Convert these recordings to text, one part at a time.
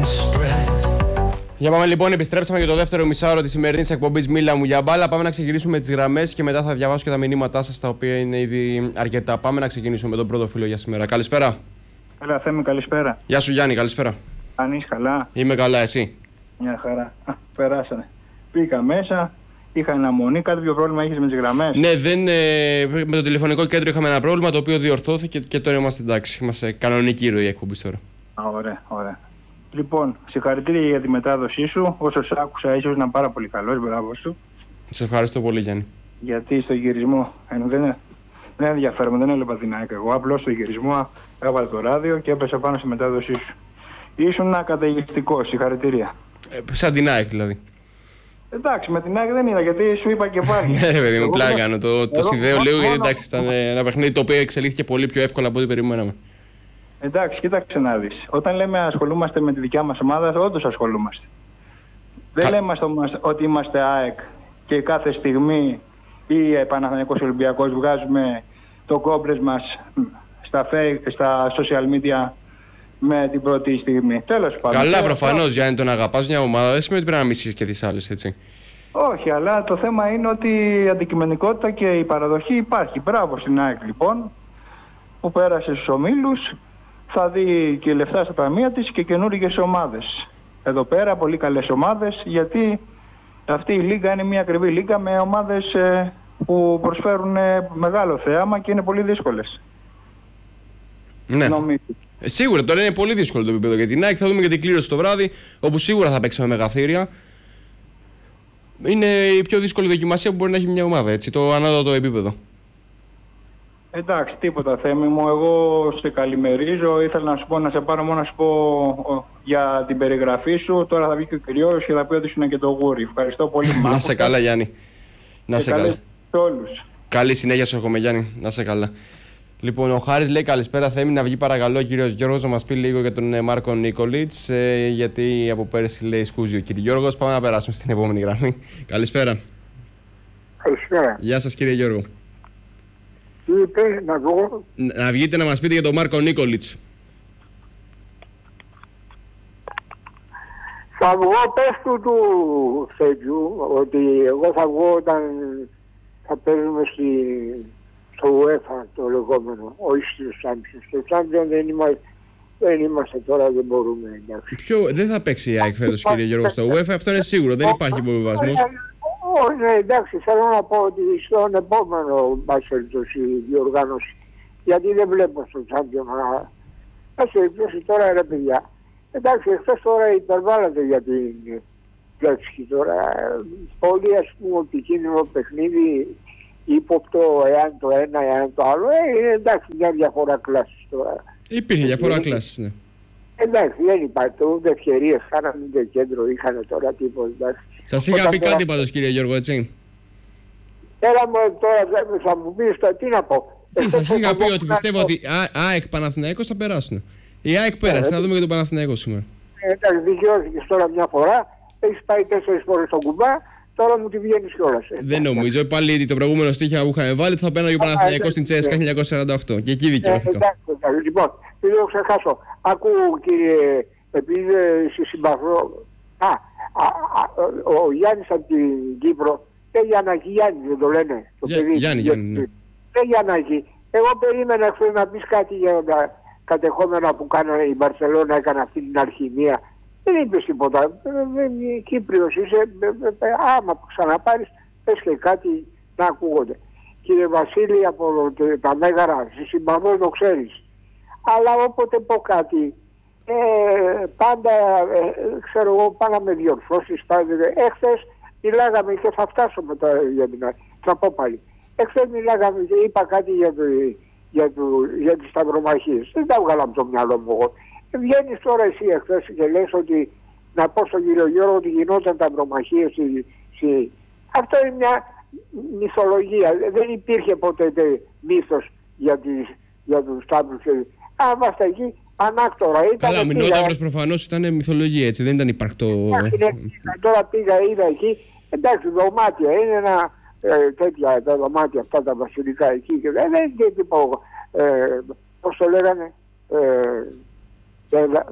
Για πάμε λοιπόν, επιστρέψαμε για το δεύτερο μισάωρο της σημερινής εκπομπής Μίλα μου για μπάλα. Πάμε να ξεκινήσουμε τις γραμμές και μετά θα διαβάσω και τα μηνύματά σας, τα οποία είναι ήδη αρκετά. Πάμε να ξεκινήσουμε με τον πρώτο φίλο για σήμερα. Καλησπέρα. Έλα Θέμη, καλησπέρα. Γεια σου Γιάννη, καλησπέρα. Αν είσαι καλά? Είμαι καλά, εσύ? Μια χαρά. Περάσανε. Πήγα μέσα, είχα αναμονή, κάποιο πρόβλημα έχεις με τις γραμμές? Ναι, με το τηλεφωνικό κέντρο είχαμε ένα πρόβλημα, το οποίο διορθώθηκε και τώρα είμαστε εντάξει. Είμαστε κανονική ροή εκπομπής τώρα. Ωραία, ωραία. Λοιπόν, συγχαρητήρια για τη μετάδοσή σου. Όσο σ' άκουσα, ίσως να πάρα πολύ καλός. Μπράβο σου. Σε ευχαριστώ πολύ, Γιάννη. Γιατί στο γυρισμό δεν ενδιαφέρομαι, δεν έλεπα την ΑΕΚ. Εγώ απλώς στο γυρισμό έβαλα το ράδιο και έπεσα πάνω στη μετάδοσή σου. Ήσουν καταιγιστικό, συγχαρητήρια. Σαν την ΑΕΚ δηλαδή. Εντάξει, με την ΑΕΚ δεν είδα, γιατί σου είπα και πάλι. Ναι, παιδί μου, πλάκα. Το συνδέω λίγο, γιατί εντάξει, ήταν ένα παιχνίδι το οποίο εξελίχθηκε πολύ πιο εύκολα από ό,τι περιμέναμε. Εντάξει, κοίταξε να δεις. Όταν λέμε ασχολούμαστε με τη δικιά μας ομάδα, όντως ασχολούμαστε. Δεν λέμε ότι είμαστε ΑΕΚ και κάθε στιγμή ή Παναθηναϊκός Ολυμπιακός βγάζουμε το κόμπρες μας στα social media με την πρώτη στιγμή. Τέλος πάντων. Καλά, προφανώς, Γιάννη, τον αγαπάς μια ομάδα, δεν σημαίνει ότι πρέπει να μισείς και τις άλλες, έτσι. Όχι, αλλά το θέμα είναι ότι η αντικειμενικότητα και η παραδοχή υπάρχει. Μπράβο στην ΑΕΚ λοιπόν, που πέρασε στους ομίλους. Θα δει και λεφτά στα ταμεία της και καινούργιες ομάδες. Εδώ πέρα πολύ καλές ομάδες, γιατί αυτή η λίγα είναι μια ακριβή λίγα με ομάδες που προσφέρουν μεγάλο θέαμα και είναι πολύ δύσκολες. Ναι. Σίγουρα τώρα είναι πολύ δύσκολο το επίπεδο για την ΑΕΚ. Θα δούμε και την κλήρωση το βράδυ, όπου σίγουρα θα παίξουμε μεγαθύρια. Είναι η πιο δύσκολη δοκιμασία που μπορεί να έχει μια ομάδα, έτσι, το ανώτατο επίπεδο. Εντάξει, τίποτα Θέμη μου, εγώ σε καλημερίζω, ήθελα να σε πάρω μόνο να σου πω για την περιγραφή σου. Τώρα θα βγει και ο κυριός και θα πει ότι σου είναι και το γούρι. Ευχαριστώ πολύ. Να σε καλά Γιάννη. Να σε καλά. Όλους. Καλή συνέχεια σου έχουμε Γιάννη, να σε καλά. Λοιπόν, ο Χάρης λέει καλησπέρα Θέμη, να βγει παρακαλώ ο κύριος Γιώργος να μας πει λίγο για τον Μάρκο Νίκολιτς, γιατί από πέρσι λέει σκούζει ο κύριος Γιώργος. Πάμε να περάσουμε στην επόμενη γραμμή. Καλησπέρα. Καλησπέρα. Γεια σας κύριε Γιώργο. Τι είπε, να βγω? Να βγείτε να μας πείτε για τον Μάρκο Νίκολιτς. Θα βγω, πες του Σέτζου, ότι εγώ θα βγω όταν θα παίζουμε στο UEFA το λεγόμενο, όχι στο Champions. Στο Champions δεν είμαστε τώρα, δεν μπορούμε. Εντάξει. Δεν θα παίξει η ΑΕΚ φέτος κύριε Γιώργο στο UEFA, αυτό είναι σίγουρο, δεν υπάρχει υποβιβασμός. Ναι, εντάξει, θέλω να πω ότι στον επόμενο η διοργάνωση, γιατί δεν βλέπω στο Champions να... Ας τώρα ρε παιδιά. Εντάξει, εχθές τώρα υπερβάλλατε για την Πλέψη τώρα. Πολύ ας πούμε επικίνδυνο παιχνίδι, ύποπτο εάν το ένα, εάν το άλλο. Εντάξει, μια διαφορά κλάσης τώρα. Υπήρχε διαφορά κλάσης, ναι. Εντάξει, δεν υπάρχει ούτε ευκαιρίες, χάνανε ούτε κέντρο, είχαν τώρα τίποτα, εντάξει. Σας είχα πει κάτι πάντως κύριε Γιώργο, έτσι. Έλα μου τώρα, θα μου πεις τώρα, τι να πω. Σας είχα πει ότι πιστεύω ότι ΑΕΚ Παναθηναϊκός θα περάσουν. Η ΑΕΚ πέρασε, θα δούμε και τον Παναθηναϊκό σήμερα. Εντάξει, δικαιώθηκες τώρα μια φορά, έχεις πάει 4 φορές στον κουμπά, τώρα μου τη βγαίνεις κιόλας. Δεν νομίζω, πάλι το προηγούμενο στοίχημα που είχαμε βάλει θα παίρνει ο Παναθηναϊκός στην Τσέσκα 1948 και εκεί δικαιώθηκα. Εντάξει, λοιπόν, δεν το ξεχάσω. Ακούω κύριε, επειδή σε συμπαθώ, ο Γιάννης από την Κύπρο, Γιάννακη, Γιάννη δεν το λένε, το παιδί. Γιάννη, ναι. Γιάννακη, εγώ περίμενα χθες να πεις κάτι για τα κατεχόμενα που κάνανε η Μπαρσελόνα, έκανε αυτή την αρχημία. Δεν είπες τίποτα. Κύπριος είσαι, άμα ξαναπάρεις, πες και κάτι να ακούγονται. Κύριε Βασίλη, από τα Μέγαρα, στη Συμπαμό το ξέρεις. Αλλά όποτε πω κάτι, πάντα, ξέρω εγώ, πάνω με διορθώσεις. Εχθές μιλάγαμε και θα φτάσω μετά για την άλλη. Θα πω πάλι. Εχθές μιλάγαμε και είπα κάτι για τις σταυρομαχίες. Δεν τα βγάλα από το μυαλό μου εγώ. Βγαίνεις τώρα εσύ εχθές και λες ότι να πω στον κύριο Γιώργο ότι γινόταν σταυρομαχίες. Αυτό είναι μια μυθολογία. Δεν υπήρχε ποτέ μύθος για τους σταύρους. Αν είμαστε εκεί, ανάκτορα ήταν. Καλά, ο Μινόταυρος προφανώς ήταν μυθολογία, έτσι, δεν ήταν υπαρκτό. Τώρα πήγα, είδα εκεί, εντάξει, δωμάτια, είναι ένα τέτοια τα δωμάτια αυτά τα βασιλικά εκεί και δεν είναι τίποτα, πώς το λέγανε,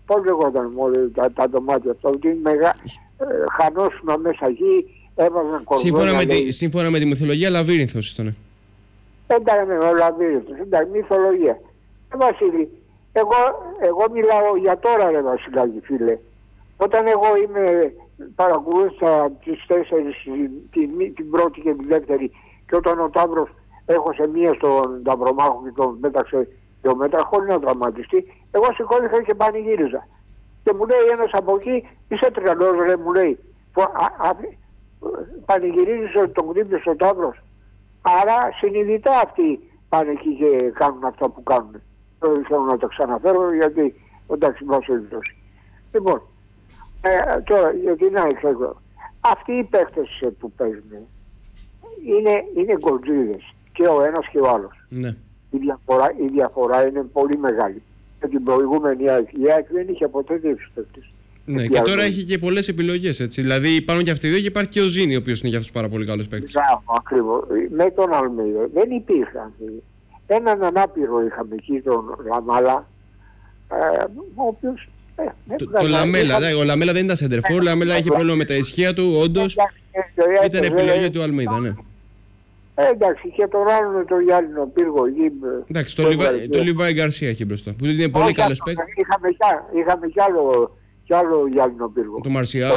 πώς λεγόταν τα δωμάτια αυτά, ότι χανόσουνα μέσα εκεί, έβαζαν κορδόνια. Σύμφωνα με τη μυθολογία, λαβύρινθος ήταν. Εντάξει, ο λαβύρινθος, εντάξει, μυθολογία. Βασίλη, εγώ μιλάω για τώρα, ρε Βασιλάκη, φίλε. Όταν εγώ παρακολούθησα τις 4, την πρώτη και την δεύτερη, και όταν ο Ταύρος έχωσε μία στον Ταυρομάχο και τον πέταξε μέτρα χωρίς να τραυματιστεί, εγώ σηκώθηκα και πανηγύριζα. Και μου λέει ένας από εκεί, είσαι τρελός ρε, μου λέει, πανηγυρίζεις ότι τον χτύπησε ο Ταύρος. Άρα συνειδητά αυτοί πάνε εκεί και κάνουν αυτά που κάνουν. Δεν θέλω να τα ξαναφέρω γιατί εντάξει μας έδωσε. Λοιπόν, τώρα για την ΑΕΚ, αυτοί οι παίκτες που παίζουν είναι γκολτζίδες και ο ένας και ο άλλος. Ναι. Η διαφορά είναι πολύ μεγάλη. Με την προηγούμενη ΑΕΚ, η ΑΕΚ δεν είχε ποτέ τέτοιους παίκτες. Ναι, και τώρα έχει και πολλές επιλογές, έτσι. Δηλαδή υπάρχουν και αυτοί οι δύο και υπάρχει και ο Ζήνη, ο οποίος είναι για αυτούς πάρα πολύ καλός παίκτης. Ακριβώς. Με τον Αλμέιδα δεν υπήρχαν. Έναν ανάπηρο είχαμε εκεί, τον Λαμάλα, ο οποίος... Ο Λαμέλα δεν ήταν σεντερφόρ, ο Λαμέλα είχε πρόβλημα με τα ισχύα του, όντως ήταν επιλογή του Αλμέιδα, ναι. Εντάξει, και τον άλλον τον Γιάννη Πύργο εκεί. Εντάξει, το Λιβάη Γκαρσία έχει μπροστά, που είναι πολύ καλός παίκτης. Είχαμε κι άλλο Γιάννη Πύργο. Το Μαρσιάλ.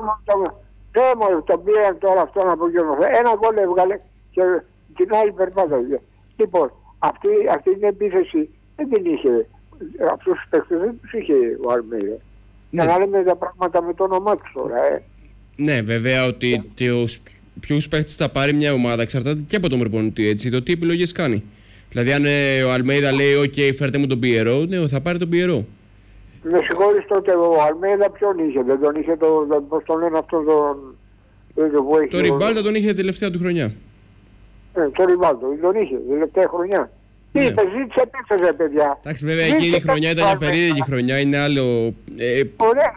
Τον πήραν τώρα αυτό να πω και ένα γκολ έβγαλε και την άλλη περπάταγε. Λοιπόν, αυτή την επίθεση δεν την είχε. Αυτούς τους παίκτες δεν τους είχε ο Αλμέιδα. Για να λέμε τα πράγματα με το όνομά τους τώρα. Ναι, βέβαια ότι ποιους παίκτες θα πάρει μια ομάδα εξαρτάται και από τον προπονητή, έτσι, το τι επιλογές κάνει. Δηλαδή αν ο Αλμέιδα λέει «OK, φέρτε μου τον Πιερό», ναι, θα πάρει τον Πιερό. Με συγχωρείς, τότε ο Αλμέιδα ποιον είχε, δεν τον είχε πώς τον λένε αυτόν τον... Το Ριμπάλτα τον είχε τελευταία του χρονιά. Το Ριμπάλτα τον είχε τελευταία χρονιά. Τι είπε, ζήτησε παίξε παιδιά. Εντάξει, βέβαια εκείνη η χρονιά ήταν μια περίεργη χρονιά, είναι άλλο... Ωραία,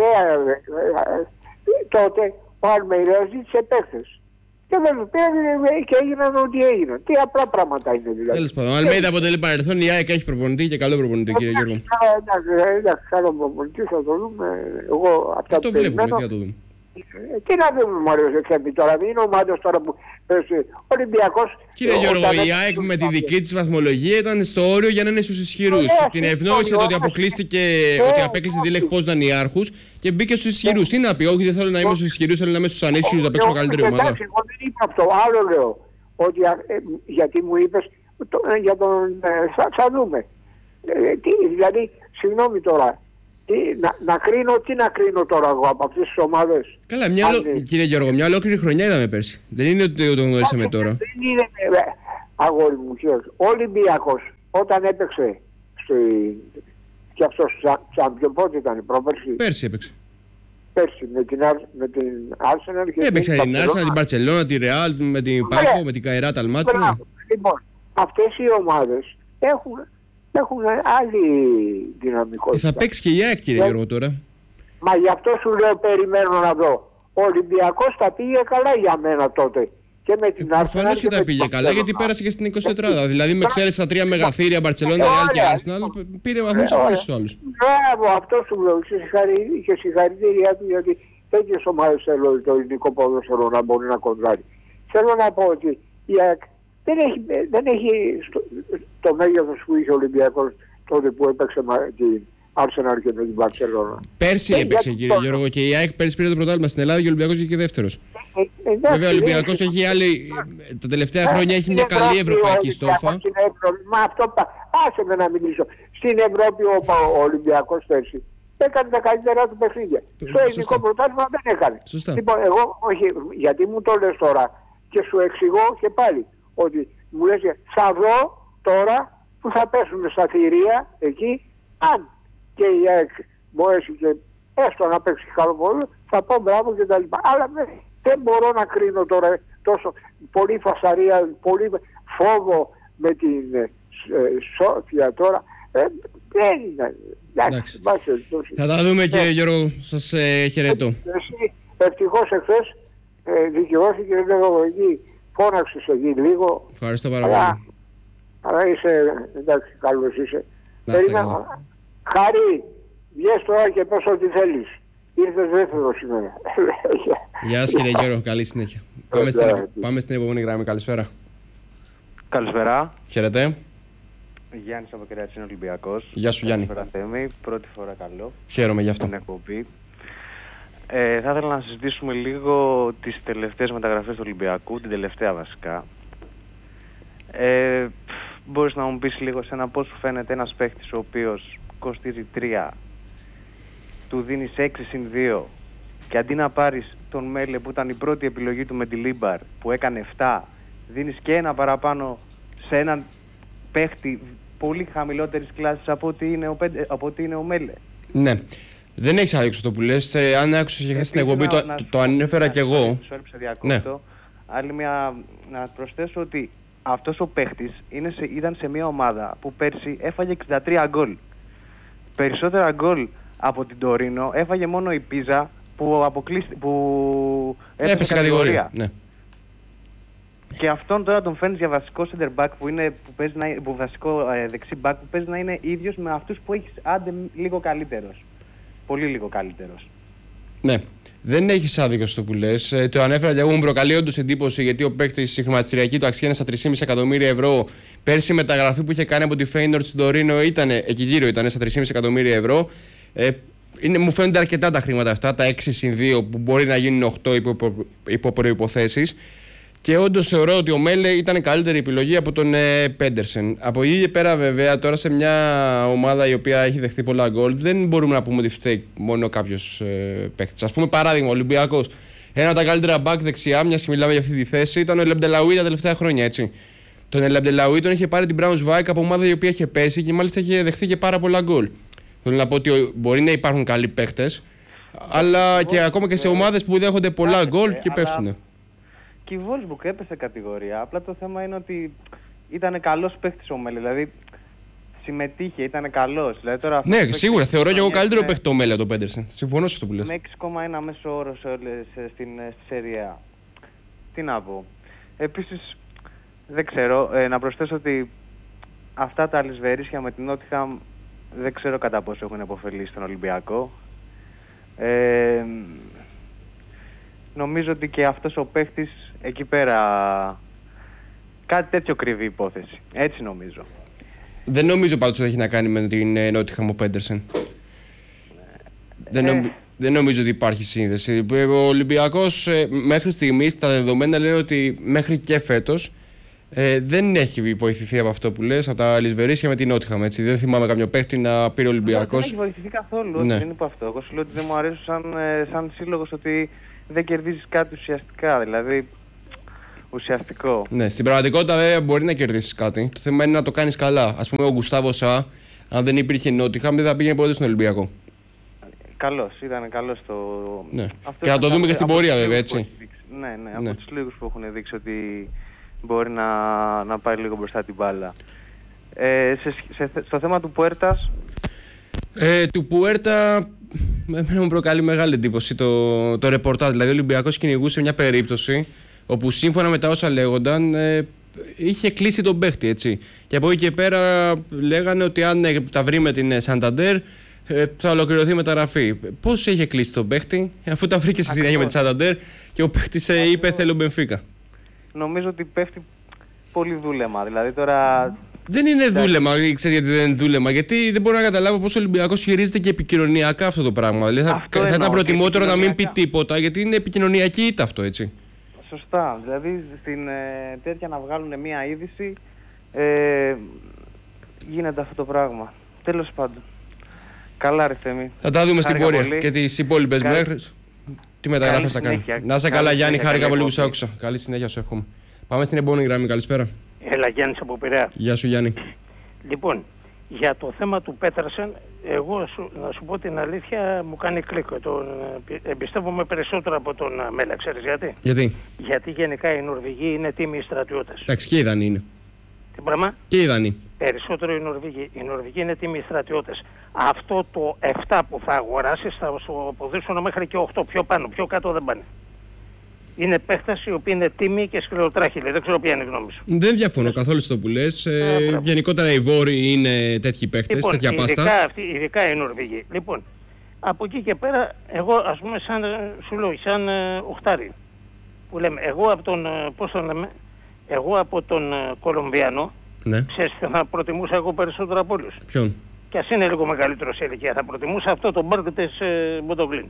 τότε ο Αλμέιδα ζήτησε παίξες. Και δεν πήρε και έγιναν ό,τι έγιναν. Τι απλά πράγματα είναι δηλαδή. Τέλος πάντων, ο Αλμέιδα αποτελεί παρελθόν, η ΑΕΚ έχει προπονητή και καλό προπονητή, κύριε Γιώργο. Εντάξει, καλό προπονητή θα το δούμε. Εγώ αυτά το βλέπουμε, τι θα το δούμε. Τι να δούμε μωρέ εξέμπη τώρα, δεν είναι ομάδος τώρα που ο Ολυμπιακός... Κύριε Γιώργο, η ΑΕΚ με τη δική της βαθμολογία ήταν στο όριο για να είναι στους ισχυρούς. Την ευνόησε το ότι αποκλείστηκε, ότι απέκλεισε τη Λεχ Πόσναν Ιάρχους και μπήκε στους ισχυρούς. Τι να πει, όχι δεν θέλω να είμαι στους ισχυρούς, θέλω να είμαι στους ανίσχυρους, να παίξω καλύτερη ομάδα. Εντάξει, εγώ δεν είπα αυτό, άλλο λέω, ότι γιατί μου είπες, για τον θα δούμε. Δηλαδή, συγγνώμη τώρα, τι να κρίνω τώρα εγώ από αυτές τις ομάδες. Καλά, κύριε Γιώργο, μια ολόκληρη χρονιά είδαμε πέρσι. Δεν είναι ότι το γνωρίσαμε τώρα. Δεν είναι, αγόρι μου, ο Ολυμπιακός όταν έπαιξε και αυτός Champion, πότε ήταν, πρόπερσι. Πέρσι έπαιξε. Πέρσι με την Arsenal και έπαιξε την Arsenal, την Barcelona, τη Real, με την Πάφο, με την Καϊράτ Αλμάτι. Λοιπόν, αυτές οι ομάδες έχουν άλλη δυναμικότητα. Θα παίξει και η ΑΕΚ, κύριε Γιώργο, τώρα. Μα γι' αυτό σου λέω περιμένω να δω. Ο Ολυμπιακός τα πήγε καλά για μένα τότε. Και με την Arsenal. Προφανώς και τα πήγε καλά, γιατί πέρασε και στην 24. Δηλαδή με εξαίρεση τα τρία μεγαθύρια, Barcelona, Real και Arsenal, πήρε βαθμούς από όλους τους άλλους. Μπράβο, αυτό σου λέω. Και συγχαρητήριά του, γιατί τέτοιες ομάδες θέλω το ελληνικό ποδόσφαιρο να μπορεί να κοντράρει. Θέλω να πω ότι η ΑΕΚ δεν έχει το μέγεθος που είχε ο Ολυμπιακός τότε που έπαιξε την Arsenal και με την Barcelona. Πέρσι έπαιξε, κύριε Γιώργο, και η ΑΕΚ πέρσι πήρε το πρωτάθλημα στην Ελλάδα και ο Ολυμπιακός βγήκε δεύτερος. Βέβαια ο Ολυμπιακός έχει άλλη, τα τελευταία χρόνια έχει μια καλή ευρωπαϊκή στόφα. Μα αυτό άσε με να μιλήσω. Στην Ευρώπη ο Ολυμπιακός πέρσι έκανε τα καλύτερα του παιχνίδια. Στο ελληνικό πρωτάθλημα δεν έκανε. Λοιπόν, εγώ όχι, γιατί μου το λες τώρα και σου εξηγώ και πάλι. Ότι μου λες θα δω τώρα που θα πέσουμε στα θηρία εκεί, αν και η ΑΕΚ μπορέσει και έστω να παίξει καλό πόδι, θα πω μπράβο και τα λοιπά. Αλλά δεν μπορώ να κρίνω τώρα τόσο πολύ φασαρία, πολύ φόβο με την Σόφια τώρα. Δεν είναι. Εντάξει. Θα τα δούμε κύριε Γιώργο, σας χαιρετώ. Εσύ ευτυχώς εχθές δικαιώθηκε εκεί. Φώναξες εκεί λίγο. Ευχαριστώ πάρα πολύ. Αλλά είσαι, εντάξει, καλώς είσαι. Χάρη, Βγες τώρα και πες ό,τι θέλεις. Ήρθες δεύτερο σήμερα. Γεια σας κύριε Γιώργο, καλή συνέχεια. Πάμε στην επόμενη γραμμή, καλησπέρα. Καλησπέρα. Χαίρετε. Γιάννης από Κερατσίνη, Ολυμπιακός. Γεια σου Γιάννη. Καλησπέρα Θέμη, πρώτη φορά καλό. Χαίρομαι γι' αυτό. Την εκπομπή. Θα ήθελα να συζητήσουμε λίγο τις τελευταίες μεταγραφές του Ολυμπιακού, την τελευταία βασικά. Μπορείς να μου πεις λίγο σένα πώς σου φαίνεται ένας παίχτης ο οποίος κοστίζει 3, του δίνεις 6 συν 2 και αντί να πάρεις τον Μέλε που ήταν η πρώτη επιλογή του με τη Λίμπαρ που έκανε 7, δίνεις και ένα παραπάνω σε έναν παίχτη πολύ χαμηλότερης κλάσης από ότι είναι ο Μέλε. Ναι. Δεν έχεις άδικο το που λες. Αν άκουσες και χθες στην εκπομπή, το ανέφερα κι εγώ. Ναι. Άλλη να προσθέσω ότι αυτός ο παίχτης ήταν σε μια ομάδα που πέρσι έφαγε 63 γκολ. Περισσότερα γκολ από την Τωρίνο έφαγε μόνο η Πίζα που έπεσε κατηγορία. Ναι. Και αυτόν τώρα τον φέρνεις για βασικό center back που βασικό δεξί back που παίζει να είναι ίδιος με αυτούς που έχεις, άντε λίγο καλύτερος. Πολύ λίγο καλύτερος. Ναι. Δεν έχεις άδικο στο που λες. Το ανέφερα και εγώ, μου προκαλεί όντως εντύπωση γιατί ο παίκτης η χρηματιστηριακή του αξία είναι στα 3,5 εκατομμύρια ευρώ. Πέρσι η μεταγραφή που είχε κάνει από τη Φέινορντ στην Τωρίνο εκεί γύρω ήταν στα 3,5 εκατομμύρια ευρώ. Μου φαίνονται αρκετά τα χρήματα αυτά, τα 6 συν 2 που μπορεί να γίνουν 8 υπό προϋποθέσεις. Και όντως θεωρώ ότι ο Μέλε ήταν καλύτερη επιλογή από τον Πέντερσεν. Από εκεί και πέρα, βέβαια, τώρα σε μια ομάδα η οποία έχει δεχθεί πολλά γκολ, δεν μπορούμε να πούμε ότι φταίει μόνο κάποιος παίκτης. Ας πούμε, παράδειγμα, ο Ολυμπιακός. Ένα από τα καλύτερα μπακ δεξιά, μιας και μιλάμε για αυτή τη θέση, ήταν ο Ελαμπντελαουί τα τελευταία χρόνια, έτσι. Τον Ελαμπντελαουί τον είχε πάρει την Braunschweig από ομάδα η οποία είχε πέσει και μάλιστα είχε δεχθεί και πάρα πολλά γκολ. Θέλω να πω ότι μπορεί να υπάρχουν καλοί παίκτες, αλλά και ακόμα και σε ομάδες που δέχονται πολλά γκολ και πέφτουν. Και η Wolfsburg έπεσε κατηγορία. Απλά το θέμα είναι ότι ήταν καλός παίχτης ο Μέλε. Δηλαδή συμμετείχε, ήταν καλός. Δηλαδή, τώρα ναι, σίγουρα θεωρώ και εγώ καλύτερο παίχτη ο Μέλε από τον Πέντερσεν. Συμφωνώ σε αυτό που λες. Με 6,1 μέσο όρο στη Σεριά. Τι να πω. Επίσης, δεν ξέρω, να προσθέσω ότι αυτά τα αλυσβερίσια με την Νότιχαμ δεν ξέρω κατά πόσο έχουν υποφελήσει στον Ολυμπιακό. Νομίζω ότι και αυτός ο παίχτης εκεί πέρα κάτι τέτοιο κρύβει υπόθεση. Έτσι νομίζω. Δεν νομίζω πάντως ότι έχει να κάνει με την Νότιχαμ ο Πέντερσεν. Δεν νομίζω ότι υπάρχει σύνδεση. Ο Ολυμπιακός μέχρι στιγμής τα δεδομένα λένε ότι μέχρι και φέτος δεν έχει βοηθηθεί από αυτό που λες, από τα λησβερίσια με την Νότιχαμ. Δεν θυμάμαι κάποιο παίχτη να πήρε ο Ολυμπιακός. Δεν έχει βοηθηθεί καθόλου. Ναι. Δεν είπα αυτό. Εγώ σου λέω ότι δεν μου αρέσει σαν σύλλογος ότι δεν κερδίζεις κάτι ουσιαστικά. Δηλαδή ουσιαστικό. Ναι, στην πραγματικότητα βέβαια μπορεί να κερδίσεις κάτι. Το θέμα είναι να το κάνεις καλά. Ας πούμε ο Γκουστάβο Σα, αν δεν υπήρχε Νότιχαμ, δεν θα πήγαινε ποτέ στον Ολυμπιακό. Καλός, ήταν καλός το. Ναι. Και να το δούμε και στην πορεία βέβαια, έτσι. Ναι, από τους λίγους που έχουν δείξει ότι μπορεί να πάει λίγο μπροστά την μπάλα. Στο θέμα του Πουέρτας. Του Πουέρτα, εμένα μου προκαλεί μεγάλη εντύπωση το ρεπορτάζ. Δηλαδή ο Ολυμπιακός κυνηγούσε μια περίπτωση όπου σύμφωνα με τα όσα λέγονταν είχε κλείσει τον παίχτη, έτσι. Και από εκεί και πέρα λέγανε ότι αν τα βρει με την Σανταντέρ θα ολοκληρωθεί η μεταγραφή. Πώς είχε κλείσει τον παίχτη, αφού τα βρήκε στη συνέχεια με τη Σανταντέρ και ο παίχτης είπε θέλω Μπενφίκα. Νομίζω ότι πέφτει πολύ δούλεμα. Δηλαδή τώρα. Δεν είναι δούλεμα, ξέρετε γιατί δεν είναι δούλεμα. Γιατί δεν μπορώ να καταλάβω πώς ο Ολυμπιακός χειρίζεται και επικοινωνιακά αυτό το πράγμα. Δηλαδή θα ήταν προτιμότερο να μην πει τίποτα, γιατί είναι επικοινωνιακή ήττα αυτό, έτσι. Σωστά. Δηλαδή στην τέτοια να βγάλουν μία είδηση γίνεται αυτό το πράγμα. Τέλος πάντων. Καλά ρε Θέμη. Θα τα δούμε στην πορεία και τις υπόλοιπες μέρες. Τι μεταγραφές θα κάνει. Να είσαι καλά Γιάννη, χάρηκα πολύ που σ' άκουσα. Καλή συνέχεια σου εύχομαι. Πάμε στην επόμενη γραμμή, καλησπέρα. Έλα Γιάννης από Πειραιά. Γεια σου Γιάννη. Λοιπόν, για το θέμα του Πέτερσεν, εγώ να σου πω την αλήθεια μου κάνει κλικ. Εμπιστεύομαι περισσότερο από τον Μέλα, ξέρεις γιατί. Γιατί γενικά οι Νορβηγοί είναι τίμιοι στρατιώτες. Εντάξει, και οι Δανείοι είναι. Τι πράγμα? Και οι Δανείοι. Περισσότερο οι Νορβηγοί. Οι Νορβηγοί είναι τίμιοι στρατιώτες. Αυτό το 7 που θα αγοράσεις θα σου αποδείξουν μέχρι και 8 πιο πάνω, πιο κάτω δεν πάνε. Είναι παίχτες οι οποίοι είναι τίμοι και σκληροτράχυλοι. Δεν ξέρω ποια είναι η γνώμη σου. Δεν διαφωνώ καθόλου στο που λες. Γενικότερα οι Βόρειοι είναι τέτοιοι παίχτες, λοιπόν, τέτοια πάστα. Ειδικά οι Νορβηγοί. Λοιπόν, από εκεί και πέρα, εγώ ας πούμε, σαν οχτάρι που λέμε, εγώ από τον Κολομβιανό, ναι. Ξέρεις τι θα προτιμούσα εγώ περισσότερο από όλους? Ποιον? Και ας είναι λίγο μεγαλύτερο σε ηλικία, θα προτιμούσα αυτό τον Μπέργκ της Μποντογλίν.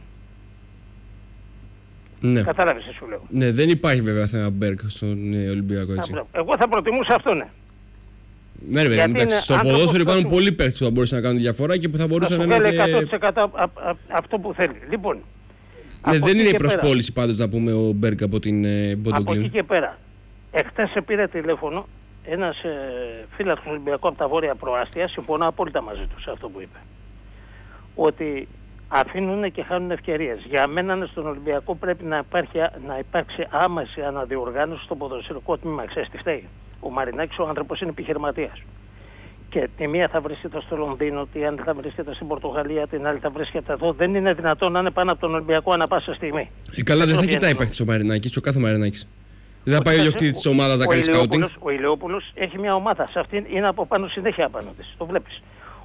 Ναι. Κατάλαβες τι σου λέω? Ναι, δεν υπάρχει βέβαια θέμα Μπέργκ στον Ολυμπιακό, έτσι. Εγώ θα προτιμούσα αυτό, ναι. Ναι, ρε παιδί, στο ποδόσφαιρο υπάρχουν πολλοί παίκτες που θα μπορούσαν να κάνουν διαφορά και που θα μπορούσαν να είναι. Και 100% αυτό που θέλει. Λοιπόν. Ναι, δεν είναι η προσπόληση πάντως να πούμε ο Μπέργκ από την Μποντογλίν. Από εκεί και πέρα. Εχθές σε πήρε τηλέφωνο ένας φίλος του Ολυμπιακού από τα Βόρεια Προάστια, συμφωνώ απόλυτα μαζί του σε αυτό που είπε. Ότι αφήνουν και χάνουν ευκαιρίες. Για μένα στον Ολυμπιακό πρέπει να υπάρξει άμεση αναδιοργάνωση στο ποδοσφαιρικό τμήμα. Ξέρεις τι φταίει? Ο Μαρινάκης, ο άνθρωπος, είναι επιχειρηματίας. Και τη μία θα βρίσκεται στο Λονδίνο, την άλλη θα βρίσκεται στην Πορτογαλία, την άλλη θα βρίσκεται εδώ. Δεν είναι δυνατόν να είναι πάνω από τον Ολυμπιακό ανά πάσα στιγμή. Καλά, δεν θα κοιτάει παίχτης ο Μαρινάκης, ο κάθε Μαρινάκης. Δεν θα πάει ο ιδιοκτήτης της ομάδας να κάνει σκάουτινγκ. Ο Ηλαιόπουλος έχει μια ομάδα. Σε αυτήν είναι από πάνω συνέχεια απάνω της. Το βλέπεις.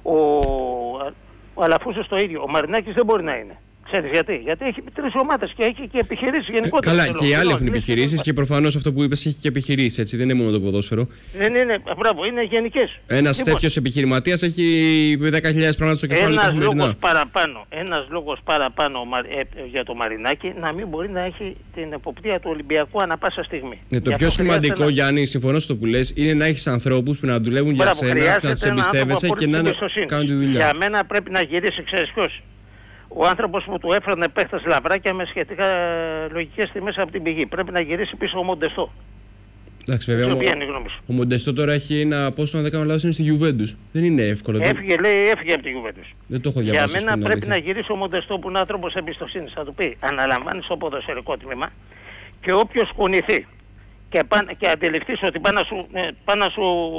Ο Αλαφούζος το ίδιο. Ο Μαρινάκης δεν μπορεί να είναι. Ξέρεις γιατί? Γιατί έχει 3 ομάδες και έχει και επιχειρήσεις γενικότερα. Καλά, και οι άλλοι έχουν επιχειρήσεις και προφανώς αυτό που είπες έχει και επιχειρήσεις. Έτσι, δεν είναι μόνο το ποδόσφαιρο. Δεν είναι, μπράβο, είναι γενικές. Ένας τέτοιος επιχειρηματίας έχει 10.000 πράγματα στο κεφάλι του καθημερινά. Ένας λόγος παραπάνω για το Μαρινάκη να μην μπορεί να έχει την εποπτεία του Ολυμπιακού ανά πάσα στιγμή. Ναι, το πιο σημαντικό, Γιάννη, συμφωνώ στο που λες, είναι να έχεις ανθρώπους που να δουλεύουν για σένα, να τους εμπιστεύεσαι και να κάνουν τη δουλειά. Για μένα πρέπει να γυρίσει, ξέρεις ποιος? Ο άνθρωπος που του έφερνε παίχτες λαβράκια με σχετικά λογικές τιμές από την πηγή. Πρέπει να γυρίσει πίσω ο Μοντεστό. Εντάξει, βέβαια. Ο Μοντεστό τώρα έχει ένα πόστο, αν δεν κάνω λάθος, είναι στη Γιουβέντους. Δεν είναι εύκολο. Έφυγε από τη Γιουβέντους. Δεν το έχω διαβάσει. Για μένα πρέπει να γυρίσει ο Μοντεστό που είναι άνθρωπος εμπιστοσύνης. Θα του πει: αναλαμβάνεις το ποδοσφαιρικό τμήμα και όποιος κουνηθεί και αντιληφθείς ότι πάνω να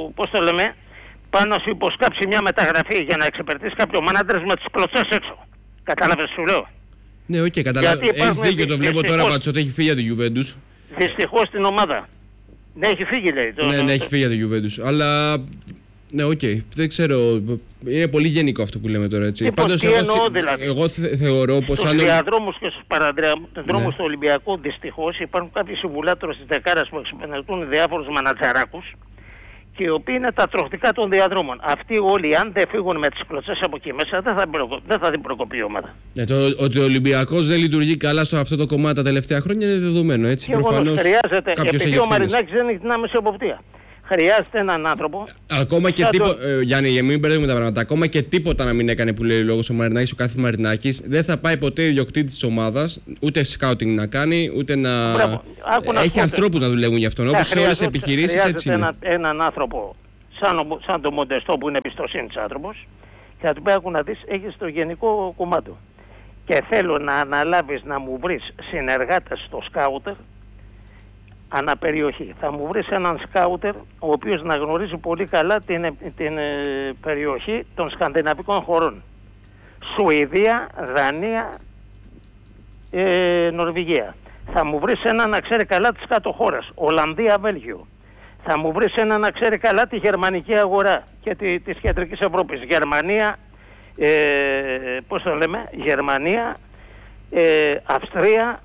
σου υποσκάψει μια μεταγραφή για να εξυπηρετήσει κάποιο μάνατζερ με τις κλωτσές έξω. Κατάλαβες σου λέω? Ναι, οκ, κατάλαβα. Έχεις δίκιο, το βλέπω τώρα ότι έχει φύγει από τη Γιουβέντους. Δυστυχώς την ομάδα. Ναι, έχει φύγει, λέει. Ναι, έχει φύγει από τη Γιουβέντους. Αλλά ναι, οκ, δεν ξέρω. Είναι πολύ γενικό αυτό που λέμε τώρα, έτσι. Πάντως, εγώ θεωρώ πως στους διαδρόμους και στους παραδρόμους του Ολυμπιακού, δυστυχώς υπάρχουν κάποιοι συμβουλάτορες της δεκάρας που εξυπηρετούν διάφορους μανατζαράκους και οι οποίοι είναι τα τροχτικά των διαδρόμων. Αυτοί όλοι, αν δεν φύγουν με τις κλωτσές από εκεί μέσα, δεν θα την προκοπεί η ομάδα. Ότι ο Ολυμπιακός δεν λειτουργεί καλά στο αυτό το κομμάτι τα τελευταία χρόνια είναι δεδομένο, έτσι. Προφανώς χρειάζεται, επειδή ο Μαρινάκης δεν έχει την άμεση εποπτεία. Χρειάζεται έναν άνθρωπο. Ακόμα και τίποτα. Γιάννη, για μην μπερδεύουμε τα πράγματα. Ακόμα και τίποτα να μην έκανε που λέει λόγος ο Μαρινάκης, ο κάθε Μαρινάκης, δεν θα πάει ποτέ ο ιδιοκτήτης της ομάδας, ούτε σκάουτινγκ να κάνει, ούτε να. Έχει ανθρώπους να δουλεύουν γι' αυτόν. Όπως σε όλες τις επιχειρήσεις, έτσι είναι. Έναν άνθρωπο σαν τον Μοντεστό που είναι εμπιστοσύνης άνθρωπος και θα του πει: άκου να δεις, έχεις το γενικό κομμάτι. Και θέλω να αναλάβεις να μου βρεις συνεργάτες στο σκάουτερ αναπεριοχή. Θα μου βρεις έναν σκάουτερ ο οποίος να γνωρίζει πολύ καλά την περιοχή των σκανδιναβικών χωρών. Σουηδία, Δανία, Νορβηγία. Θα μου βρεις έναν να ξέρει καλά τις κάτω χώρες. Ολλανδία, Βέλγιο. Θα μου βρεις έναν να ξέρει καλά τη γερμανική αγορά και της κεντρικής Ευρώπης. Γερμανία, πώς το λέμε, Γερμανία, Αυστρία,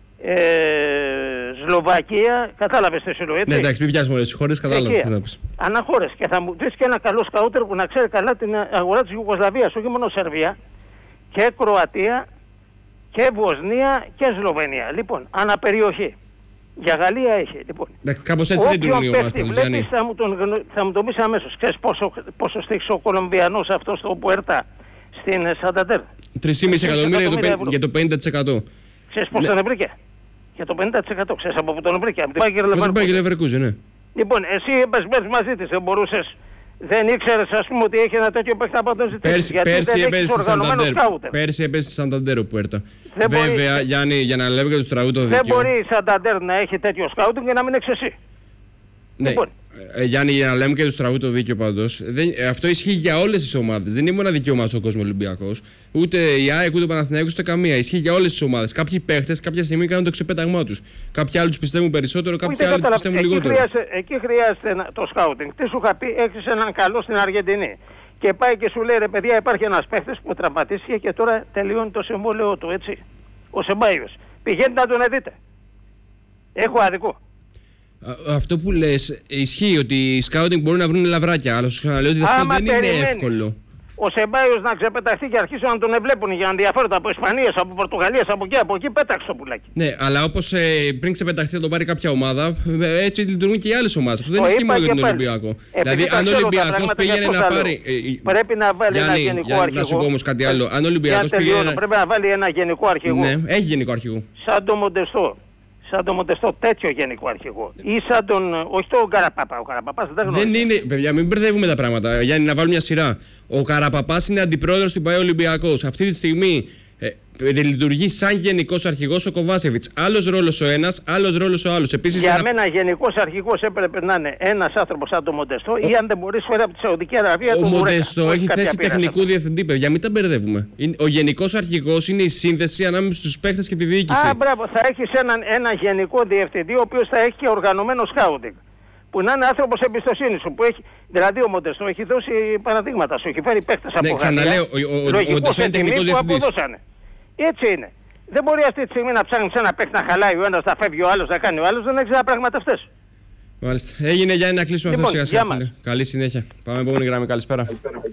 Σλοβακία, κατάλαβες τι σου λέω, έτσι. Ναι, εντάξει, μην πιάσουμε όλες τις χώρες, κατάλαβες τι να πεις. Αναχώρες. Και θα μου δεις και ένα καλό σκαούτερ που να ξέρει καλά την αγορά της Ιουγκοσλαβίας, όχι μόνο Σερβία, και Κροατία, και Βοσνία και Σλοβενία. Λοιπόν, αναπεριοχή. Για Γαλλία έχει. Λοιπόν, κάπως έτσι δεν λειτουργούν οι ομάδες. Θα μου το πεις αμέσως. Ξέρεις πόσο στήχησε ο Κολομβιανός αυτός το Πουέρτα στην Σανταντέρ? 3,5 εκατομμύρια για το 50%. Ξέρεις πώς τον βρήκε? Για το 50%. Ξέρεις από πού τον βρήκε? Από την Bayer Leverkusen, ναι. Λοιπόν, εσύ είπες μαζί της, δεν μπορούσες, δεν ήξερες ας πούμε ότι έχει ένα τέτοιο παίχτη από τον ζητήσει? Πέρσι έπαιζε στη Σανταντέρ ο Πουέρτα. Βέβαια, Γιάννη, για να λέμε και του τραγού το δίκαιο. Δεν μπορεί η Σανταντέρ να έχει τέτοιο σκάουτινγκ και να μην έχεις εσύ. Ναι, Γιάννη, για να λέμε και του στραβού το δίκιο πάντως, αυτό ισχύει για όλες τις ομάδες. Δεν είναι μοναδική ομάδα στον κόσμο Ολυμπιακός. Ούτε η ΑΕΚ, ούτε ο Παναθηναϊκός, ούτε καμία. Ισχύει για όλες τις ομάδες. Κάποιοι παίχτες κάποια στιγμή κάνουν το ξεπέταγμά τους. Κάποιοι άλλοι τους πιστεύουν περισσότερο, κάποιοι άλλοι τους πιστεύουν λιγότερο. Εκεί χρειάζεται το σκάουτινγκ. Τι σου είχα πει, έχεις έναν καλό στην Αργεντινή. Και πάει και σου λέει ρε παιδιά, υπάρχει ένας παίχτης που τραυματίστηκε και τώρα τελειώνει το συμβόλαιό του, έτσι. Ο Σεμπάιος. Πηγαίνετε να τον δείτε. Έχω αδικό. Αυτό που λες ισχύει ότι οι σκάουτινγκ μπορούν να βρουν λαβράκια, αλλά σου ξαναλέω ότι αυτό δεν είναι εύκολο. Ο Σεμπάιος να ξεπεταχθεί και αρχίσουν να τον εβλέπουν για να ενδιαφέρονται από Ισπανίας, από Πορτογαλίας, από εκεί πέταξε το πουλάκι. Ναι, αλλά όπως πριν ξεπεταχθεί θα τον πάρει κάποια ομάδα, έτσι λειτουργούν και οι άλλες ομάδες. Αυτό δεν ισχύει μόνο για τον Ολυμπιακό. Δηλαδή, αν ο Ολυμπιακός πήγαινε να πάρει. Πρέπει να βάλει ένα γενικό αρχηγό. Να σου πω όμως κάτι άλλο. Αν ο Ολυμπιακός πήγαινε. Πρέπει να βάλει ένα γενικό αρχηγό. Ναι, έχει γενικό αρχηγό. Σαν το Μοντεστό. Σαν τον Μοντεστό, τέτοιο γενικό αρχηγό. Ή σαν τον. Όχι τον Καραπαπά. Ο Καραπαπάς δεν γνωρίζει. Δεν είναι. Παιδιά, μην μπερδεύουμε τα πράγματα. Γιάννη, να βάλουμε μια σειρά. Ο Καραπαπάς είναι αντιπρόεδρος του ΠΑΕ Ολυμπιακός. Αυτή τη στιγμή λειτουργεί σαν γενικός αρχηγός ο Κοβάσεβιτς. Άλλος ρόλος ο ένας, άλλος ρόλος ο άλλος. Επίσης, για μένα γενικός αρχηγός έπρεπε να είναι ένας άνθρωπος σαν τον Μοντεστό ή αν δεν μπορεί φέρει από τη Σαουδική Αραβία του Μουρέκα. Ο Μοντεστό έχει θέση τεχνικού διευθυντή, παιδιά, μην τα μπερδεύουμε. Ο γενικός αρχηγός είναι η σύνδεση ανάμεσα στους παίχτες και τη διοίκηση. Μπράβο, θα έχεις ένα γενικό διευθυντή ο οποίος θα έχει και οργανωμένο σκάουτινγκ. Που να είναι άνθρωπος εμπιστοσύνης σου. Που έχει, δηλαδή ο Μοντεστό έχει δώσει παραδείγματα σου, έχει φέρει παίχτες από ξαναλέω, ο Μοντεστό είναι τεχνικός διευθυντής. Έτσι είναι. Δεν μπορεί αυτή τη στιγμή να ψάχνει ένα παίκτη να χαλάει ο ένας, να φεύγει ο άλλος, να κάνει ο άλλος, δεν έχεις να πραγματευτείς. Μάλιστα. Έγινε για να κλείσουμε αυτό σιγά σιγά. Καλή συνέχεια. Πάμε επόμενη γραμμή. Καλησπέρα.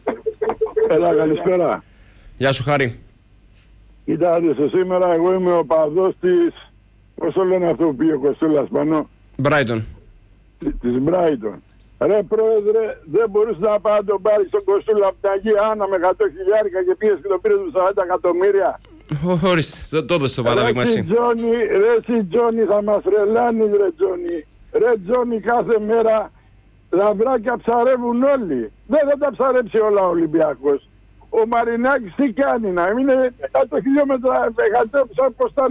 Έλα, καλησπέρα. Γεια σου, Χάρη. Κοιτάξτε, σήμερα εγώ είμαι ο παδός της. Πώς το λένε αυτό που πήγε ο Κοστούλας πάνω. Brighton. Της Brighton. Ρε πρόεδρε, δεν μπορούσε να πάει να τον πάρει στον Κοστούλα από την Αγία Άννα με 100.000 και πήγες και τον πήρες με 40 εκατομμύρια. Ορίστε, το έδωσε το παράδειγμα εσύ. Ρε εσύ Τζόνι, θα μας τρελάνεις ρε Τζόνι. Ρε Τζόνι, κάθε μέρα λαβράκια ψαρεύουν όλοι. Δεν θα τα ψαρέψει όλα ο Ολυμπιακός. Ο Μαρινάκης τι κάνει, να είναι 100 χιλιόμετρα, 100 πώς ήταν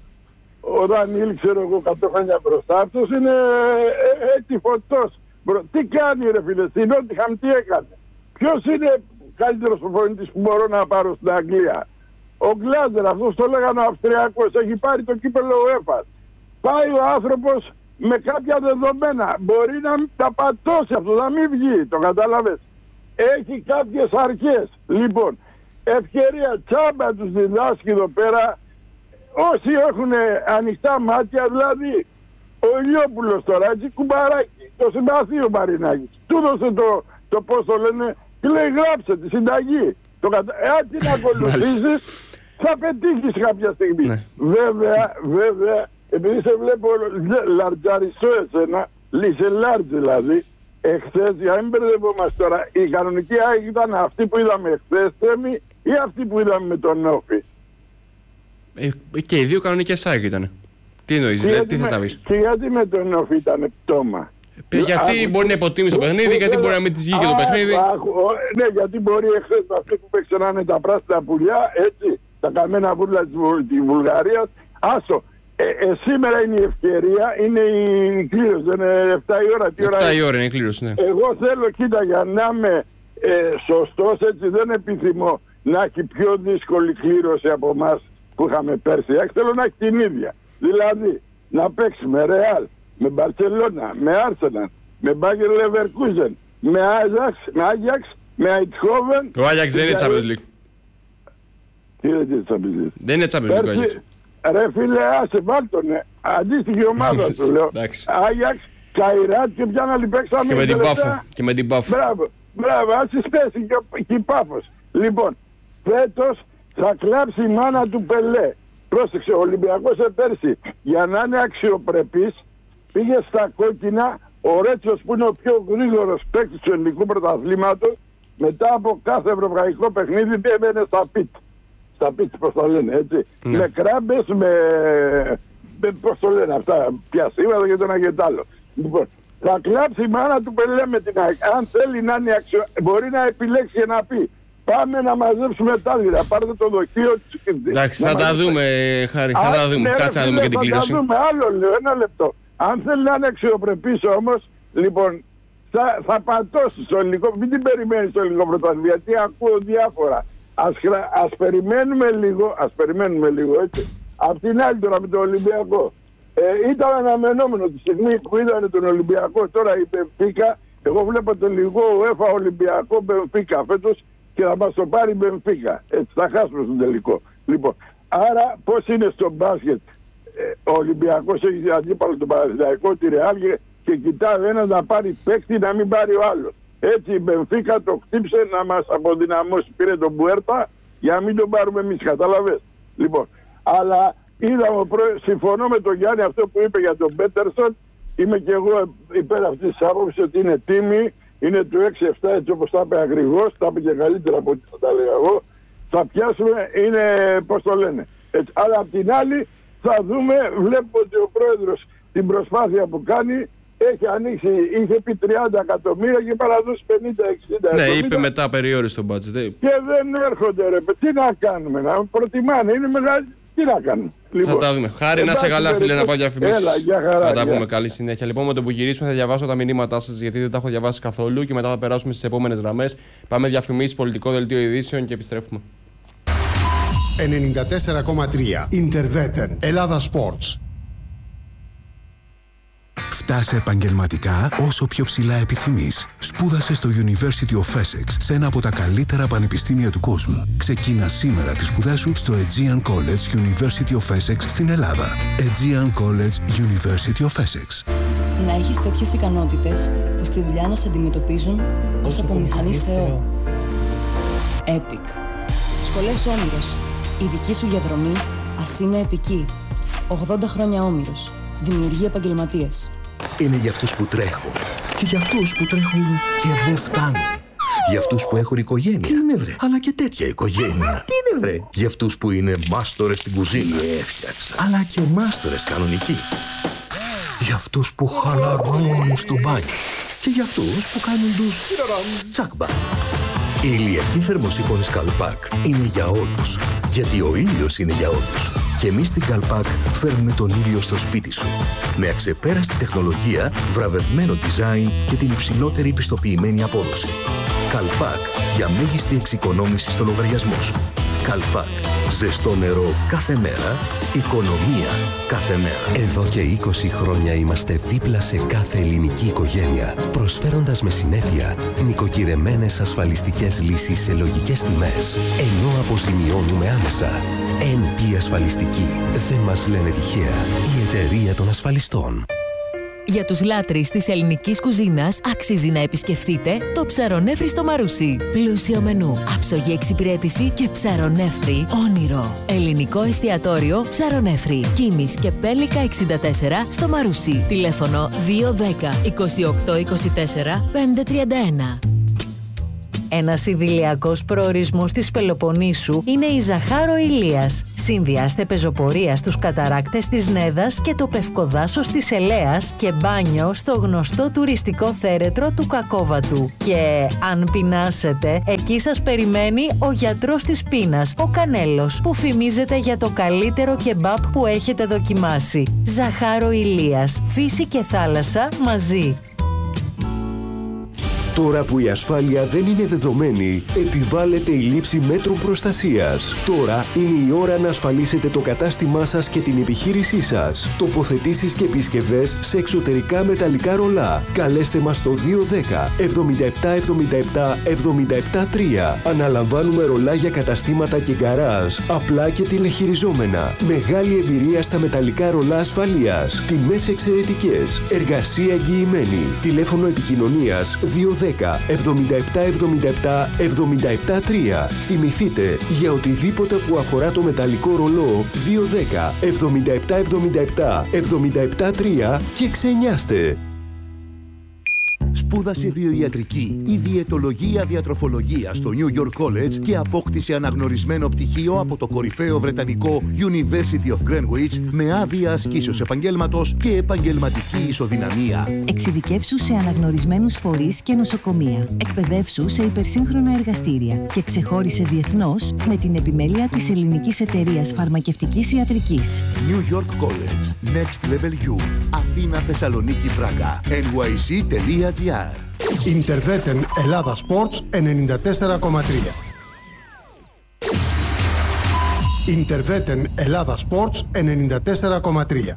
ο Δανίλ, ξέρω εγώ, 100 χρόνια μπροστά. Αυτός είναι έτσι φωτός. Τι κάνει ρε φίλε, στην Νότιχαμ τι έκανε. Ποιος είναι καλύτερος προπονητής που μπορώ να πάρω στην Αγγλία. Ο Γκλάζερ, αυτός το λέγανε ο Αυστριακός, έχει πάρει το κύπελλο UEFA. Πάει ο άνθρωπος με κάποια δεδομένα. Μπορεί να τα πατώσει αυτό, να μην βγει, το κατάλαβες. Έχει κάποιες αρχές. Λοιπόν, ευκαιρία τσάμπα τους διδάσκει εδώ πέρα. Όσοι έχουν ανοιχτά μάτια, δηλαδή ο Ηλιόπουλος τώρα, έτσι κουμπαράκι. Το συμπαθεί ο Μαρινάκης. Του δώσε το πώς το λένε και λέει γράψε τη συνταγή. Αν την ακολουθήσεις θα πετύχεις κάποια στιγμή. Ναι. Βέβαια, επειδή σε βλέπω λαρτζαριστό εσένα, λύσε λάρτζ δηλαδή, εχθές, για να μην μπερδευόμαστε τώρα, η κανονική ΑΕΚ ήταν αυτή που είδαμε εχθές, Θέμη, ή αυτή που είδαμε με τον Όφη. Και οι δύο κανονικές ΑΕΚ ήταν. Τι εννοείς, τι θες να πεις. Και γιατί με τον Όφη ήταν πτώμα. Γιατί μπορεί να υποτίμησε το παιχνίδι, γιατί μπορεί να μην της βγήκε το παιχνίδι. Ναι, γιατί μπορεί εχθές αυτοί που παίξαν να είναι τα πράσινα πουλιά, έτσι, τα καμένα βούρλα της Βουλγαρίας. Άσο, σήμερα είναι η ευκαιρία, είναι η κλήρωση, δεν είναι 7 η ώρα. 7 η ώρα είναι η κλήρωση, ναι. Εγώ θέλω, κοίτα, για να είμαι σωστός, έτσι δεν επιθυμώ να έχει πιο δύσκολη κλήρωση από εμάς που είχαμε πέρσι. Θέλω να έχει την ίδια. Δηλαδή, να παίξει με Ρεάλ, με Μπαρσελόνα, με Άρσεναλ, με Μπάγερ Λεβερκούζεν, με Άγιαξ, με Αιτχόβεν. Ο Άγιαξ δεν είναι Champions League. Τι είναι Champions League. Δεν είναι Champions League. Ρε φίλε, άσε βάλτονε. Αντίστοιχη ομάδα του λέω. Άγιαξ, Καϊράτ και ποια να παίξαμε. Και με την Πάφο. Και με την Πάφο. Μπράβο, ας πέσει και η Πάφος. Λοιπόν, φέτος θα κλάψει η μάνα του Πελέ. Πρόσεξε, ο Ολυμπιακός πέρσι για να είναι αξιοπρεπής πήγε στα κόκκινα. Ο Ρέτσος που είναι ο πιο γρήγορος παίκτης του ελληνικού πρωταθλήματος, μετά από κάθε ευρωπαϊκό παιχνίδι έμενε στα πιτ. Στα πιτ, πώς το λένε, έτσι. Ναι. Με κράμπες, με πώς το λένε αυτά, πιασίματα και το ένα και το άλλο. Λοιπόν, θα κλάψει η μάνα του Πελέ με την ΑΕΚ. Αν θέλει να είναι μπορεί να επιλέξει και να πει πάμε να μαζέψουμε τα λίρα. Πάρτε το δοχείο της. Εντάξει, θα τα δούμε, Χάρη. Θα τα δούμε. Κάτσε να δούμε και την κλήρωση. Θα τα δούμε. Άλλο λέω, ένα λεπτό. Αν θέλει να είναι αξιοπρεπής όμως, λοιπόν, θα πατώσει στο ελληνικό. Μην την περιμένει στο ελληνικό πρωτάθλημα, γιατί ακούω διάφορα. Ας περιμένουμε λίγο, έτσι. Απ' την άλλη τώρα με τον Ολυμπιακό. Ήταν αναμενόμενο τη στιγμή που είδανε τον Ολυμπιακό, τώρα η Μπενφίκα. Εγώ βλέπω το λίγο UEFA Ολυμπιακό Μπενφίκα φέτος και θα μας το πάρει η Μπενφίκα. Έτσι θα χάσουμε στον τελικό. Λοιπόν, άρα πώς είναι στο μπάσκετ. Ο Ολυμπιακός έχει αντίπαλο τον Παναθηναϊκό, τη Ρεάλ και κοιτάει ένα να πάρει παίκτη να μην πάρει ο άλλος. Έτσι η Μπενφίκα το χτύψε να μας αποδυναμώσει. Πήρε τον Μπουέρτα για να μην τον πάρουμε εμείς, καταλαβες. Λοιπόν, αλλά συμφωνώ με τον Γιάννη αυτό που είπε για τον Πέτερσον. Είμαι και εγώ υπέρ αυτής της άποψης ότι είναι τίμη, είναι του 6-7 έτσι όπως τα είπε ακριβώς, τα είπε και καλύτερα από ό,τι θα τα λέγα εγώ. Θα πιάσουμε, είναι πώς το λένε. Έτσι. Αλλά απ' την άλλη θα δούμε, βλέπω ότι ο πρόεδρος την προσπάθεια που κάνει έχει ανοίξει, είχε πει 30 εκατομμύρια και παραδώσει 50-60. Ναι, είπε μετά περιόριστο budget. Και δεν έρχονται ρε, τι να κάνουμε, να προτιμάνε, είναι μεγάλη. Τι να κάνουμε. Λοιπόν, θα τα δούμε. Χάρη να σε καλά, φίλε, να πάω διαφημίσεις. Έλα, για χαρά. Θα τα πούμε. Καλή συνέχεια. Λοιπόν, με το που γυρίσουμε θα διαβάσω τα μηνύματά σας, γιατί δεν τα έχω διαβάσει καθόλου και μετά θα περάσουμε στις επόμενες γραμμές. Πάμε διαφημίσεις, πολιτικό δελτίο ειδήσεων και επιστρέφουμε. 94,3 Ιντερβέτεν, Ελλάδα Sports. Φτάσε επαγγελματικά όσο πιο ψηλά επιθυμείς. Σπούδασε στο University of Essex, σε ένα από τα καλύτερα πανεπιστήμια του κόσμου. Ξεκίνα σήμερα τις σπουδές σου στο Aegean College University of Essex στην Ελλάδα. Aegean College University of Essex. Να έχεις τέτοιες ικανότητες που στη δουλειά να σε αντιμετωπίζουν ως από μηχανής Θεό. Epic. Σχολές Όμηρος. Η δική σου διαδρομή ας είναι επική. 80 χρόνια Όμηρος. Δημιουργεί επαγγελματίες. Είναι για αυτούς που τρέχουν. Και για αυτούς που τρέχουν και δεν φτάνουν. Για αυτούς που έχουν οικογένεια. Τι είναι βρε. Αλλά και τέτοια οικογένεια. Τι είναι βρε. Για αυτούς που είναι μάστορες στην κουζίνα. Έφτιαξα. Αλλά και μάστορες κανονικοί. Για αυτούς που χαλαρώνουν στο μπάνιο. Και για αυτούς που κάνουν τους τσάκμπα. Η ηλιακή θερμοσύφωνη Καλπάκ είναι για όλους. Γιατί ο ήλιος είναι για όλους. Και εμείς στην Καλπάκ φέρνουμε τον ήλιο στο σπίτι σου. Με αξεπέραστη τεχνολογία, βραβευμένο design και την υψηλότερη πιστοποιημένη απόδοση. Καλπάκ για μέγιστη εξοικονόμηση στο λογαριασμό σου. Καλπάκ. Ζεστό νερό κάθε μέρα, οικονομία κάθε μέρα. Εδώ και 20 χρόνια είμαστε δίπλα σε κάθε ελληνική οικογένεια, προσφέροντας με συνέπεια νοικοκυρεμένες ασφαλιστικές λύσεις σε λογικές τιμές, ενώ αποζημιώνουμε άμεσα. NP Ασφαλιστική. Δεν μας λένε τυχαία. Η εταιρεία των ασφαλιστών. Για τους λάτρεις της ελληνικής κουζίνας αξίζει να επισκεφτείτε το Ψαρονέφρι στο Μαρούσι. Πλούσιο μενού, άψογη εξυπηρέτηση και ψαρονέφρι όνειρο. Ελληνικό εστιατόριο Ψαρονέφρι. Κίμης και Πέλικα 64 στο Μαρούσι. Τηλέφωνο 210 28 24 531. Ένας ιδηλιακός προορισμός της Πελοποννήσου είναι η Ζαχάρο Ηλίας. Συνδυάστε πεζοπορία στους καταράκτες της Νέδας και το πευκοδάσος της Ελέας και μπάνιο στο γνωστό τουριστικό θέρετρο του Κακόβατου. Και αν πεινάσετε, εκεί σας περιμένει ο γιατρός της πείνας, ο Κανέλος, που φημίζεται για το καλύτερο κεμπάπ που έχετε δοκιμάσει. Ζαχάρο Ηλίας, φύση και θάλασσα μαζί. Τώρα που η ασφάλεια δεν είναι δεδομένη, επιβάλλεται η λήψη μέτρων προστασίας. Τώρα είναι η ώρα να ασφαλίσετε το κατάστημά σας και την επιχείρησή σας. Τοποθετήσεις και επισκευές σε εξωτερικά μεταλλικά ρολά. Καλέστε μας στο 210 77 77 77 3. Αναλαμβάνουμε ρολά για καταστήματα και γκαράζ, απλά και τηλεχειριζόμενα. Μεγάλη εμπειρία στα μεταλλικά ρολά ασφαλείας. Τιμές εξαιρετικές. Εργασία εγγυημένη. Τηλέφωνο επικοινωνίας 210 77 77 77 3. Θυμηθείτε, για οτιδήποτε που αφορά το μεταλλικό ρολό 210 77 77 77 3 και ξενιάστε. Σπούδασε βιοιατρική ή διαιτολογία διατροφολογία στο New York College και απόκτησε αναγνωρισμένο πτυχίο από το κορυφαίο βρετανικό University of Greenwich με άδεια ασκήσεως επαγγέλματος και επαγγελματική ισοδυναμία. Εξειδικεύσου σε αναγνωρισμένους φορείς και νοσοκομεία. Εκπαιδεύσου σε υπερσύγχρονα εργαστήρια και ξεχώρισε διεθνώς με την επιμέλεια της Ελληνικής Εταιρείας Φαρμακευτικής Ιατρικής. New York College. Next Level U. Αθήνα, Θεσσαλονίκη, Πράγα. NYC.gr. Star. Interveten Ελλάδα Sports 94,3. Interveten Ελλάδα Sports 94,3.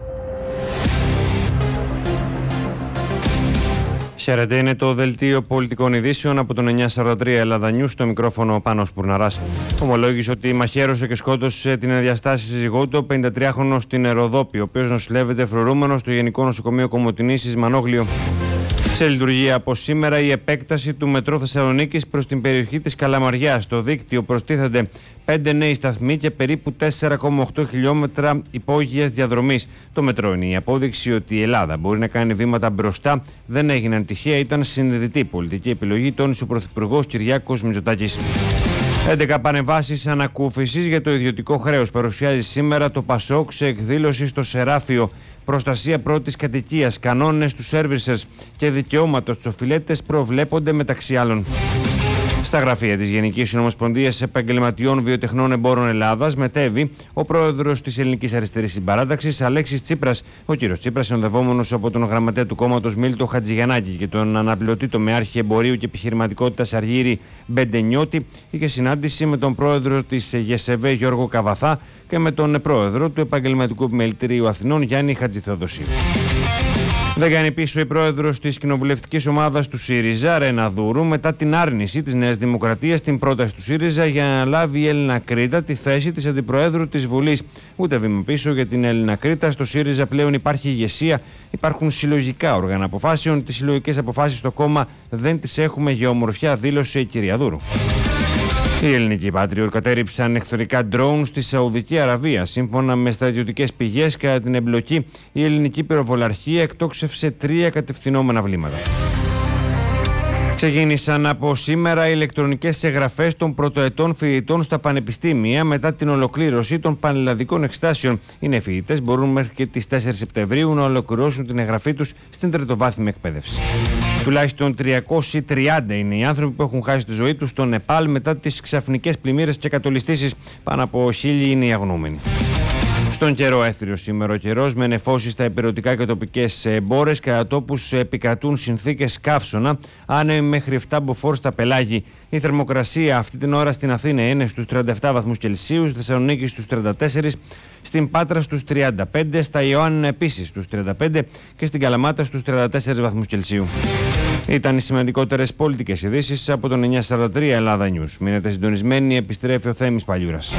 Χαίρετε, είναι το δελτίο πολιτικών ειδήσεων από τον 943 Ελλάδα News, στο μικρόφωνο Πάνος Πουρναράς. Ομολόγησε ότι μαχαίρωσε και σκότωσε την ενδιαστάση σύζυγό του, 53χρονο στην Ροδόπη, ο οποίος νοσηλεύεται φρουρούμενο στο Γενικό Νοσοκομείο Κομοτηνής εις Μανόγλιο. Σε λειτουργία από σήμερα η επέκταση του μετρό Θεσσαλονίκης προς την περιοχή της Καλαμαριάς. Στο δίκτυο προστίθενται 5 νέοι σταθμοί και περίπου 4,8 χιλιόμετρα υπόγειας διαδρομής. Το μετρό είναι η απόδειξη ότι η Ελλάδα μπορεί να κάνει βήματα μπροστά. Δεν έγιναν τυχαία, ήταν συνειδητή πολιτική επιλογή, τόνισε ο Πρωθυπουργός Κυριάκος Μητσοτάκης. 11 παρεμβάσεις ανακούφισης για το ιδιωτικό χρέος παρουσιάζει σήμερα το ΠΑΣΟΚ σε εκδήλωση στο Σεράφιο. Προστασία πρώτης κατοικίας, κανόνες στους σέρβισερς και δικαιώματα στους οφειλέτες προβλέπονται μεταξύ άλλων. Στα γραφεία της Γενικής Συνομοσπονδίας Επαγγελματιών Βιοτεχνών Εμπόρων Ελλάδας μετέβη ο πρόεδρος της Ελληνικής Αριστερής Συμπαράταξης Αλέξης Τσίπρας. Ο κύριος Τσίπρας, συνοδευόμενος από τον γραμματέα του κόμματος Μίλτο Χατζηγιαννάκη και τον αναπληρωτή τομεάρχη εμπορίου και επιχειρηματικότητας Αργύρη Μπεντενιώτη, είχε συνάντηση με τον πρόεδρο της ΓΕΣΕΒΕ Γιώργο Καβαθά και με τον πρόεδρο του Επαγγελματικού Επιμελητηρίου Αθηνών Γιάννη Χατζηθεοδοσίου. Δεν κάνει πίσω η πρόεδρος της κοινοβουλευτικής ομάδας του ΣΥΡΙΖΑ, Ρένα Δούρου, μετά την άρνηση της Νέας Δημοκρατίας στην πρόταση του ΣΥΡΙΖΑ για να λάβει η Έλληνα Κρήτα τη θέση της αντιπροέδρου της Βουλής. Ούτε βήμα πίσω για την Έλληνα Κρήτα. Στο ΣΥΡΙΖΑ πλέον υπάρχει ηγεσία, υπάρχουν συλλογικά όργανα αποφάσεων. Τις συλλογικές αποφάσεις στο κόμμα δεν τις έχουμε για ομορφιά, δήλωσε η κυρία Δούρου. Οι ελληνικοί Patriot κατέριψαν εχθρικά drone στη Σαουδική Αραβία. Σύμφωνα με στρατιωτικές πηγές, κατά την εμπλοκή, η ελληνική πυροβολαρχία εκτόξευσε 3 κατευθυνόμενα βλήματα. Ξεκίνησαν από σήμερα οι ηλεκτρονικές εγγραφές των πρωτοετών φοιτητών στα πανεπιστήμια μετά την ολοκλήρωση των πανελλαδικών εξετάσεων. Οι νέοι φοιτητές μπορούν μέχρι και τις 4 Σεπτεμβρίου να ολοκληρώσουν την εγγραφή τους στην τριτοβάθμια εκπαίδευση. Τουλάχιστον 330 είναι οι άνθρωποι που έχουν χάσει τη ζωή τους στο Νεπάλ μετά τις ξαφνικές πλημμύρες και κατολιστήσεις. Πάνω από 1.000 είναι οι αγνοούμενοι. Στον καιρό έθριος σήμερα ο καιρός με νεφώσεις στα υπηρετικά και τοπικές μπόρες. Κατά τόπους επικρατούν συνθήκες καύσωνα, άνεμοι μέχρι 7 μποφόρ στα πελάγη. Η θερμοκρασία αυτή την ώρα στην Αθήνα είναι στους 37 βαθμούς Κελσίου, στη Θεσσαλονίκη στους 34, στην Πάτρα στους 35, στα Ιωάννινα επίσης στους 35 και στην Καλαμάτα στους 34 βαθμούς Κελσίου. Ήταν οι σημαντικότερες πολιτικές ειδήσεις από τον 943 Ελλάδα News. Μείνετε συντονισμένοι, επιστρέφει ο Θέμης Παλιούρας.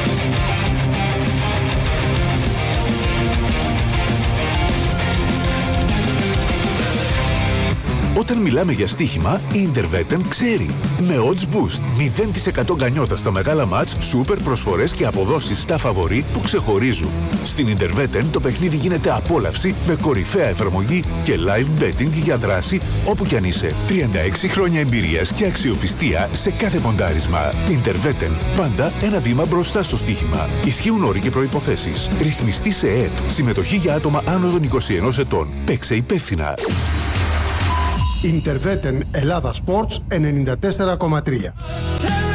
Όταν μιλάμε για στοίχημα, η Interveten ξέρει. Με odds boost, 0% γκανιότα στα μεγάλα μάτς, σούπερ προσφορές και αποδόσεις στα φαβορί που ξεχωρίζουν. Στην Interveten το παιχνίδι γίνεται απόλαυση με κορυφαία εφαρμογή και live betting για δράση όπου κι αν είσαι. 36 χρόνια εμπειρίας και αξιοπιστία σε κάθε ποντάρισμα. Interveten, πάντα ένα βήμα μπροστά στο στοίχημα. Ισχύουν όροι και προϋποθέσεις. Ρυθμιστή σε ΕΕΠ. Συμμετοχή για άτομα άνω των 21 ετών. Παίξε υπεύθυνα. Interveten Ελλάδα Sports 94,3.